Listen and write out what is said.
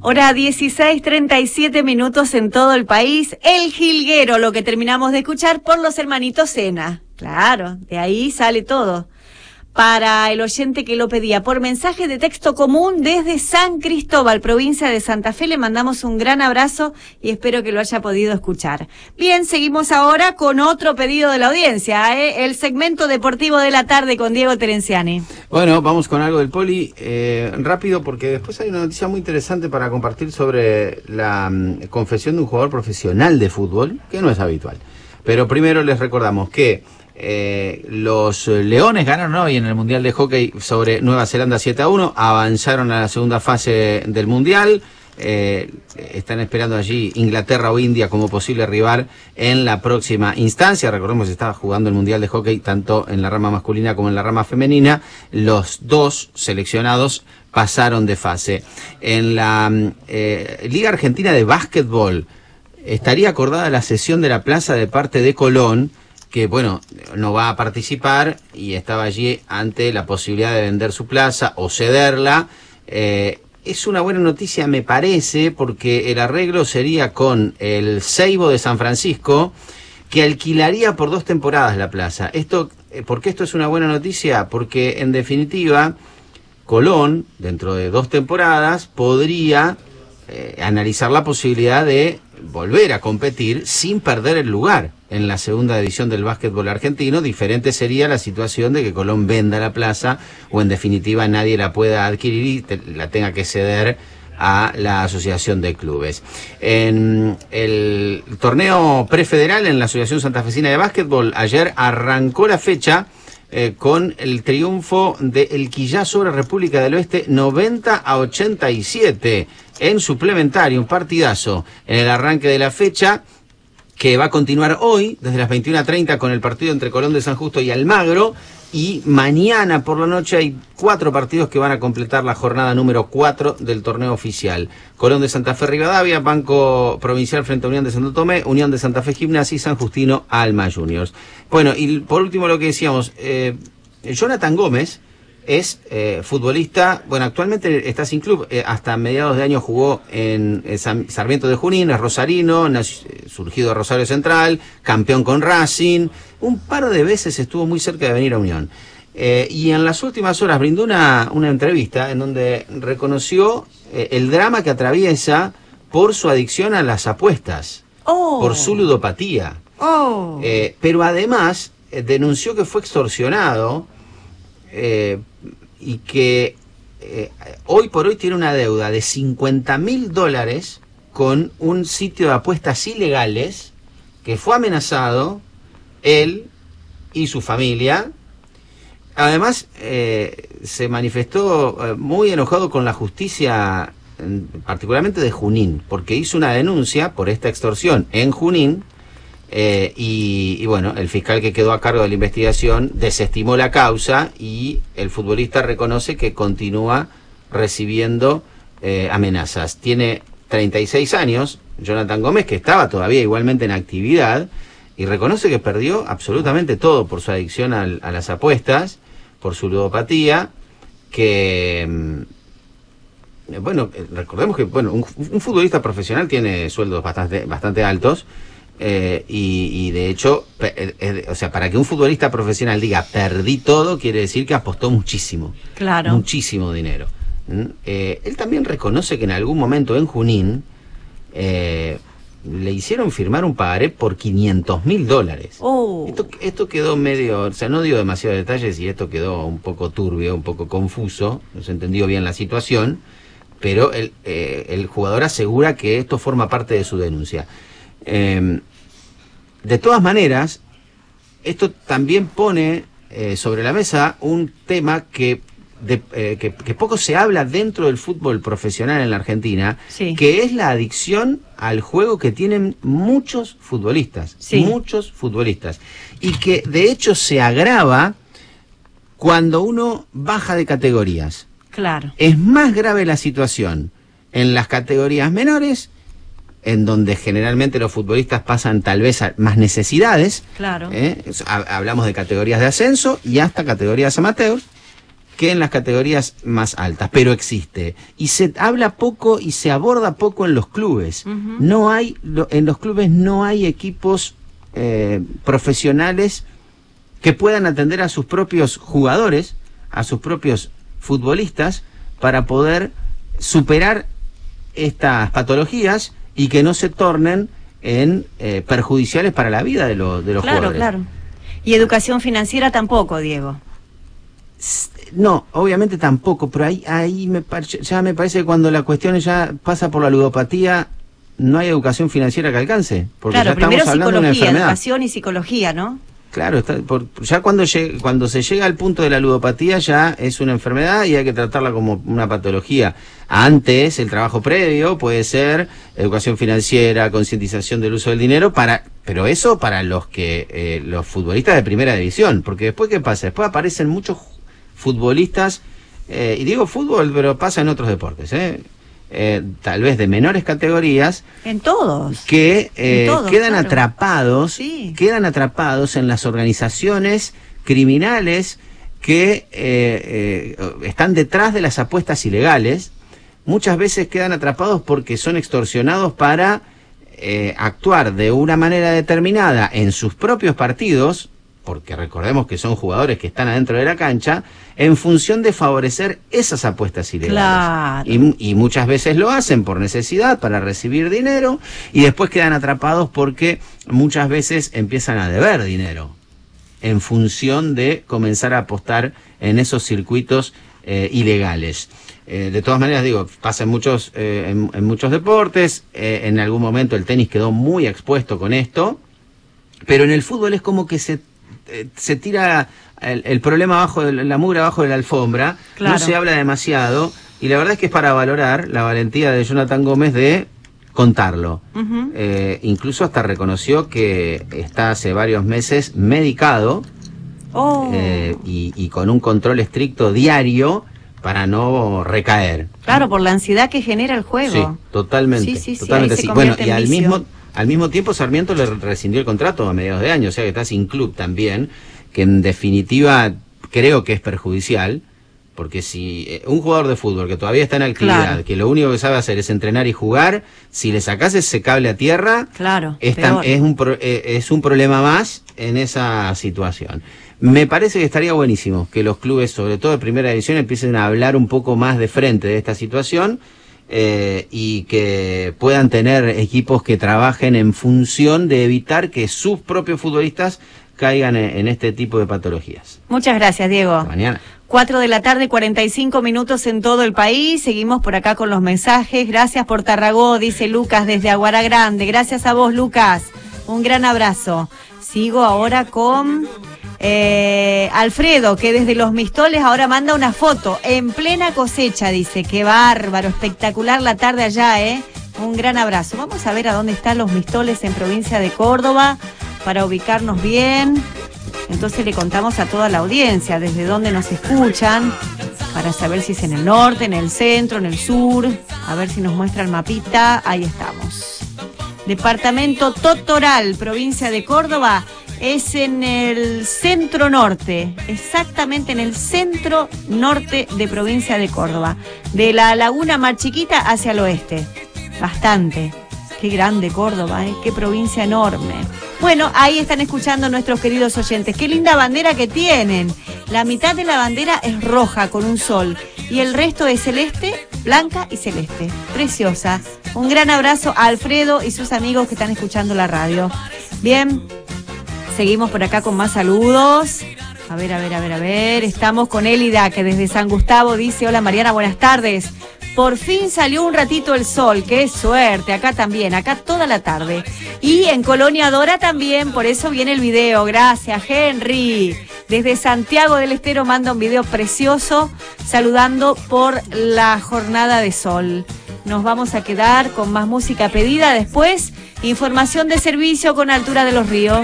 Hora 16:37 en todo el país. El Jilguero, lo que terminamos de escuchar por los hermanitos Sena. Claro, de ahí sale todo. Para el oyente que lo pedía por mensaje de texto común desde San Cristóbal, provincia de Santa Fe, le mandamos un gran abrazo y espero que lo haya podido escuchar. Bien, seguimos ahora con otro pedido de la audiencia, el segmento deportivo de la tarde con Diego Terenciani. Bueno, vamos con algo del poli, rápido, porque después hay una noticia muy interesante para compartir sobre la confesión de un jugador profesional de fútbol, que no es habitual. Pero primero les recordamos que los Leones ganaron hoy en el Mundial de Hockey sobre Nueva Zelanda 7-1, avanzaron a la segunda fase del Mundial, están esperando allí Inglaterra o India como posible rival en la próxima instancia. Recordemos que se estaba jugando el Mundial de Hockey tanto en la rama masculina como en la rama femenina. Los dos seleccionados pasaron de fase. En la Liga Argentina de Básquetbol estaría acordada la cesión de la plaza de parte de Colón, que bueno, no va a participar y estaba allí ante la posibilidad de vender su plaza o cederla. Es una buena noticia, me parece, porque el arreglo sería con el Seibo de San Francisco, que alquilaría por 2 temporadas la plaza. ¿Por qué esto es una buena noticia? Porque en definitiva Colón, dentro de 2 temporadas, podría analizar la posibilidad de volver a competir sin perder el lugar en la segunda división del básquetbol argentino. Diferente sería la situación de que Colón venda la plaza o en definitiva nadie la pueda adquirir y la tenga que ceder a la Asociación de Clubes. En el torneo prefederal en la Asociación Santafesina de Básquetbol, ayer arrancó la fecha con el triunfo de El Quillá sobre República del Oeste 90-87 en suplementario, un partidazo en el arranque de la fecha que va a continuar hoy desde las 21:30 con el partido entre Colón de San Justo y Almagro, y mañana por la noche hay 4 partidos que van a completar la jornada número 4 del torneo oficial. Colón de Santa Fe Rivadavia, Banco Provincial frente a Unión de Santo Tomé, Unión de Santa Fe Gimnasia y San Justino Alma Juniors. Bueno, y por último lo que decíamos, Jonathan Gómez es futbolista, bueno, actualmente está sin club, hasta mediados de año jugó en Sarmiento de Junín, es rosarino, surgido de Rosario Central, campeón con Racing, un par de veces estuvo muy cerca de venir a Unión. Y en las últimas horas brindó una entrevista en donde reconoció el drama que atraviesa por su adicción a las apuestas, por su ludopatía. Pero además denunció que fue extorsionado y que hoy por hoy tiene una deuda de $50.000 con un sitio de apuestas ilegales que fue amenazado él y su familia. Además se manifestó muy enojado con la justicia, particularmente de Junín, porque hizo una denuncia por esta extorsión en Junín. Y bueno, el fiscal que quedó a cargo de la investigación desestimó la causa y el futbolista reconoce que continúa recibiendo amenazas. Tiene 36 años, Jonathan Gómez, que estaba todavía igualmente en actividad, y reconoce que perdió absolutamente todo por su adicción a las apuestas, por su ludopatía, que... Bueno, recordemos que bueno, un futbolista profesional tiene sueldos bastante altos. Y de hecho, o sea, para que un futbolista profesional diga perdí todo, quiere decir que apostó muchísimo. Claro. Muchísimo dinero. Él también reconoce que en algún momento en Junín le hicieron firmar un pagaré por $500.000. Esto quedó medio, o sea, no dio demasiados detalles y esto quedó un poco turbio, un poco confuso, no se entendió bien la situación, pero el jugador asegura que esto forma parte de su denuncia. De todas maneras, esto también pone sobre la mesa un tema que poco se habla dentro del fútbol profesional en la Argentina, sí, que es la adicción al juego que tienen muchos futbolistas, sí, muchos futbolistas, y que de hecho se agrava cuando uno baja de categorías. Claro. Es más grave la situación en las categorías menores, en donde generalmente los futbolistas pasan tal vez a más necesidades. Claro. Hablamos de categorías de ascenso y hasta categorías amateurs. que en las categorías más altas, pero existe. Y se habla poco y se aborda poco en los clubes. En los clubes no hay equipos profesionales que puedan atender a sus propios jugadores, a sus propios futbolistas, para poder superar estas patologías y que no se tornen en perjudiciales para la vida de los jugadores. Claro. Y educación financiera tampoco, Diego. No, obviamente tampoco, pero ahí ya me parece que cuando la cuestión ya pasa por la ludopatía, no hay educación financiera que alcance. Porque claro, ya estamos primero hablando de una enfermedad. Educación y psicología, ¿no? Claro, ya cuando se llega al punto de la ludopatía ya es una enfermedad y hay que tratarla como una patología. Antes, el trabajo previo puede ser educación financiera, concientización del uso del dinero, pero eso para los futbolistas de primera división, porque después, ¿qué pasa? Después aparecen muchos futbolistas, y digo fútbol, pero pasa en otros deportes, tal vez de menores categorías, en todos, que quedan claro. quedan atrapados en las organizaciones criminales que están detrás de las apuestas ilegales. Muchas veces quedan atrapados porque son extorsionados para actuar de una manera determinada en sus propios partidos, porque recordemos que son jugadores que están adentro de la cancha, en función de favorecer esas apuestas ilegales. Claro. Y muchas veces lo hacen por necesidad, para recibir dinero, y después quedan atrapados porque muchas veces empiezan a deber dinero, en función de comenzar a apostar en esos circuitos ilegales. De todas maneras, digo, pasa en muchos deportes, en algún momento el tenis quedó muy expuesto con esto, pero en el fútbol es como que se tira el problema la mugre abajo de la alfombra, claro. No se habla demasiado, y la verdad es que es para valorar la valentía de Jonathan Gómez de contarlo. Incluso hasta reconoció que está hace varios meses medicado, y con un control estricto diario para no recaer. Claro, por la ansiedad que genera el juego. Sí, totalmente. Totalmente sí. Bueno, y al mismo tiempo Sarmiento le rescindió el contrato a mediados de año, o sea que está sin club también, que en definitiva creo que es perjudicial, porque si un jugador de fútbol que todavía está en actividad, claro, que lo único que sabe hacer es entrenar y jugar, si le sacás ese cable a tierra, claro, es un problema más en esa situación. Me parece que estaría buenísimo que los clubes, sobre todo de primera división, empiecen a hablar un poco más de frente de esta situación, y que puedan tener equipos que trabajen en función de evitar que sus propios futbolistas caigan en este tipo de patologías. Muchas gracias, Diego. Hasta mañana. 4 de la tarde, 45 minutos en todo el país. Seguimos por acá con los mensajes. Gracias por Tarragó, dice Lucas desde Aguara Grande. Gracias a vos, Lucas. Un gran abrazo. Sigo ahora con Alfredo, que desde Los Mistoles ahora manda una foto en plena cosecha, dice. Qué bárbaro, espectacular la tarde allá, Un gran abrazo. Vamos a ver a dónde están Los Mistoles en provincia de Córdoba para ubicarnos bien. Entonces le contamos a toda la audiencia desde dónde nos escuchan, para saber si es en el norte, en el centro, en el sur. A ver si nos muestra el mapita. Ahí estamos. Departamento Totoral, provincia de Córdoba. Es en el centro norte, exactamente en el centro norte de provincia de Córdoba. De la laguna Mar Chiquita hacia el oeste. Bastante. Qué grande Córdoba, qué provincia enorme. Bueno, ahí están escuchando nuestros queridos oyentes. Qué linda bandera que tienen. La mitad de la bandera es roja con un sol y el resto es celeste, blanca y celeste. Preciosa. Un gran abrazo a Alfredo y sus amigos que están escuchando la radio. Bien, seguimos por acá con más saludos. A ver. Estamos con Elida, que desde San Gustavo dice: hola Mariana, buenas tardes. Por fin salió un ratito el sol, qué suerte, acá también, acá toda la tarde. Y en Colonia Dora también, por eso viene el video. Gracias, Henry. Desde Santiago del Estero manda un video precioso, saludando por la jornada de sol. Nos vamos a quedar con más música pedida después. Información de servicio con Altura de los Ríos.